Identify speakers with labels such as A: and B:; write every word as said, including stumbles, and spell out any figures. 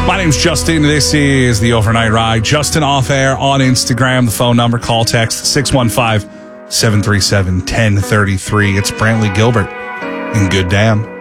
A: My name's Justin. This is the Overnight Ride. Justin Off Air on Instagram. The phone number, call text six one five, seven three seven, one zero three three. It's Brantley Gilbert and Good Damn.